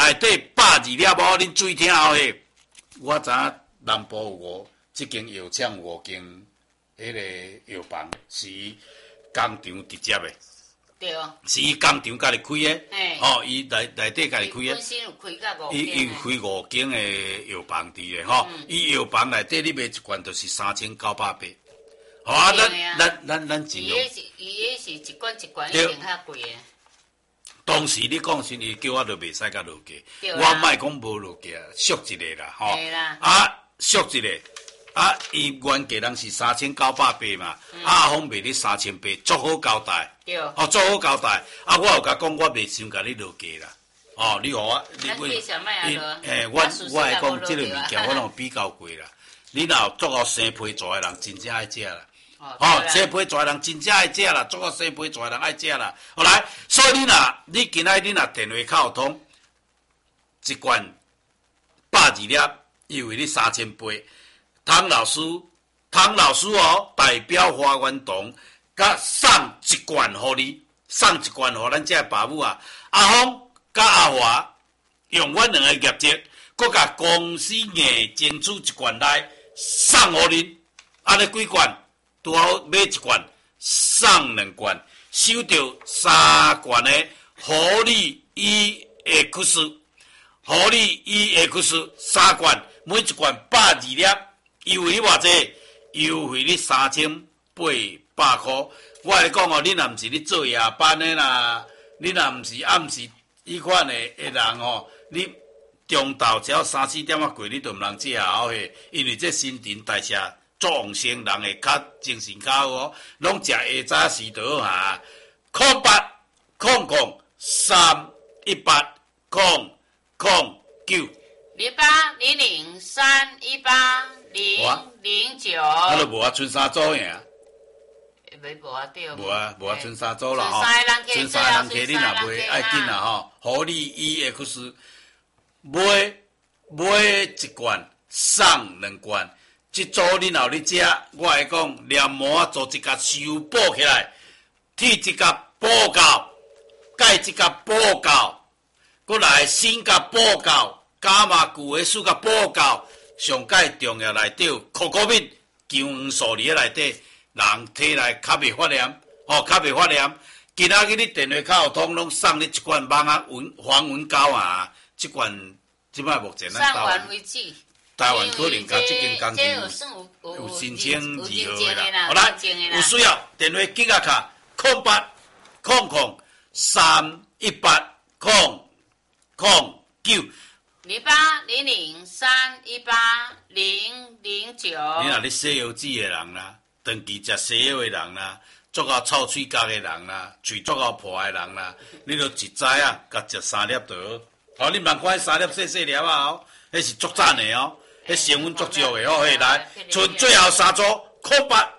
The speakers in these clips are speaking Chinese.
内底102粒哦，恁注意听哦嘿。我知影南部有即间药厂5间，迄个药房是工厂直接的。 对。 是伊工厂家己开的。哦，伊内底家己开的。 本身有开甲5 间。伊开5间的药房伫咧吼，伊药房内底你买一罐就是3980。好啊，咱尽量。 伊是一罐一罐一定较贵的。 当时你讲时，伊叫我就袂使甲落价，我莫讲无落价，俗一个啦，吼。啊，俗一个，啊，伊原价人是3980嘛，阿峰卖你3800，足好交代。 对。 哦，足好交代。啊，我有甲讲，我袂想甲你落价啦。哦，你互我， 你我会讲，即个物件我拢比较过啦。你若有足够生皮做的人，真正爱食啦。哦，生皮做的人真正爱食啦，足够生皮做的人爱食啦。好来，所以你今仔你若电话卡有通，一罐102粒，以为你3800。汤老师哦，代表花园堂，甲送一罐互你，送一罐互咱这爸母啊。阿峰甲阿华用阮两个业绩，佮甲公司硬争取一罐来送互恁，安尼几罐？拄好买一罐送2罐，收到3罐的活力 EX， 活力 EX 3罐，每一罐102粒，优惠你偌济？优惠你3800块。我来讲哦，你若毋是你做夜班的啦，你若毋是暗时迄款的人哦，你中昼只要3、4点过，你就毋通食好嘿，因为这新陈代谢。足旺盛，人会较精神较好哦。拢食下早时就好哈。0800 318 009。 0800 318 009。 啊，就无啊，剩3组呀。 无啊，对。 无啊，剩3组啦吼。 剩3人客，你若买爱紧啦吼。活力 EX 买一罐送2罐。即组你若咧食，我会讲黏膜做一甲修补起来，铁一甲补够，钙一甲补够，搁来锌甲补够，伽马骨维素甲补够，上界重要内底有可可敏、姜黄素伫内底，人体内较袂发炎，较袂发炎。今仔日你电话卡有通，拢送你一罐防蚊膏啊！即罐即摆目前咱上完为止。 台湾可能甲即间工厂有申请2号的啦，好来，有需要电话记啊卡0800 318 009。 0800 318 009。 你若咧西药籽的人啦，长期食西药的人啦，足够臭喙角的人啦，喙足够破的人啦，你就一早啊，甲食3粒就好。哦，你莫看3粒细粒啊哦，迄是足赞的哦。迄成分足足的哦，嘿来，剩最后3组0800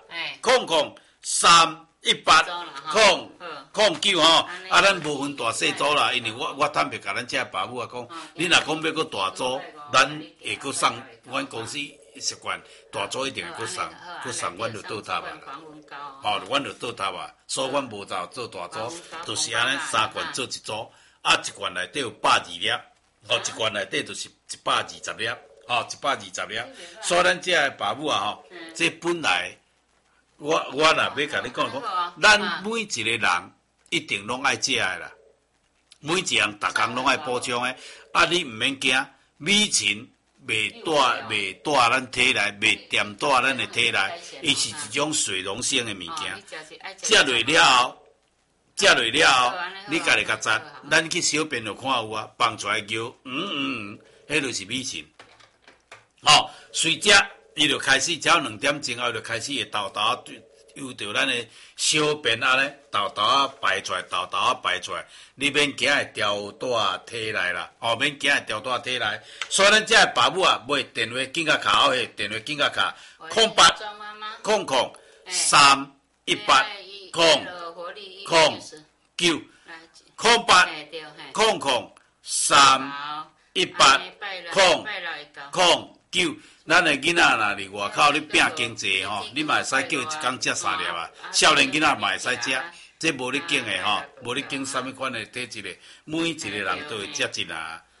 318 009吼，啊，咱无分大细组啦，因为我坦白甲咱遮爸母啊讲，你若讲要搁大组，咱会搁送，阮公司习惯大组一定会搁送，阮就倒塔啊，吼，阮就倒塔啊，所以阮无走做大组，就是安尼3罐做一组，啊，一罐内底有102粒，哦，一罐内底就是120粒。120粒，所以咱这个爸母啊吼，这本来我若要甲你讲，咱每一个人一定拢爱食的啦，每一样逐工拢爱补充的，啊，你毋免惊，米芹袂带咱体内，袂掂带咱的体内，伊是一种水溶性的物件，食落了后，你家己甲摘，咱去小便就看有啊，放出来叫迄就是米芹。哦，随食伊就开始，只要2点钟后就开始会豆豆啊，由着咱的小便安尼豆豆啊排出来，你免惊会掉带体内啦，免惊会掉带体内。所以咱这爸母啊，买电话紧甲卡好电话紧甲卡0800 318 009 0800 318 009。咱的囡仔若伫外口，你拼经济吼，你嘛会使叫伊一工食3粒啊。少年囡仔嘛会使食，这无你拣的吼，无你拣啥物款的体质的，每一个人都会食一啊。